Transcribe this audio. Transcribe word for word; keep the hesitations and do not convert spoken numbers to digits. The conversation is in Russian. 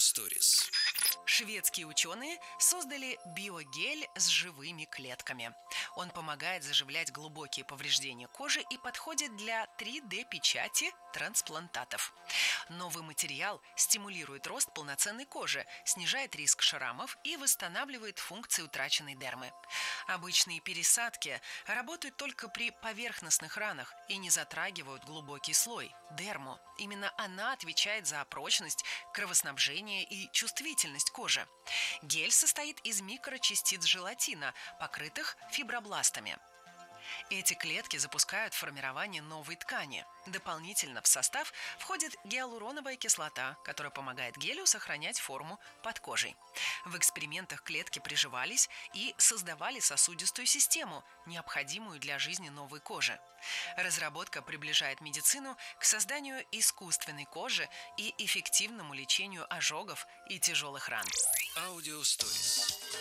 Stories. Шведские ученые создали биогель с живыми клетками. Он помогает заживлять глубокие повреждения кожи и подходит для три дэ-печати трансплантатов. Новый материал стимулирует рост полноценной кожи, снижает риск шрамов и восстанавливает функции утраченной дермы. Обычные пересадки работают только при поверхностных ранах и не затрагивают глубокий слой – дерму. Именно она отвечает за прочность, кровоснабжение и чувствительность кожи. Гель состоит из микрочастиц желатина, покрытых фибробластами. Эти клетки запускают формирование новой ткани. Дополнительно в состав входит гиалуроновая кислота, которая помогает гелю сохранять форму под кожей. В экспериментах клетки приживались и создавали сосудистую систему, необходимую для жизни новой кожи. Разработка приближает медицину к созданию искусственной кожи и эффективному лечению ожогов и тяжелых ран. Audio Stories.